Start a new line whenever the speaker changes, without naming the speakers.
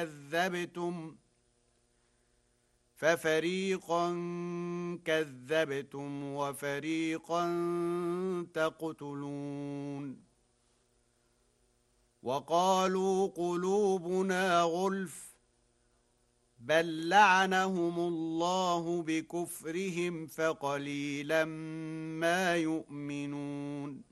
كذبتم ففريقا كذبتم وفريقا تقتلون وقالوا قلوبنا غلف بل لعنهم الله بكفرهم فقليلا ما يؤمنون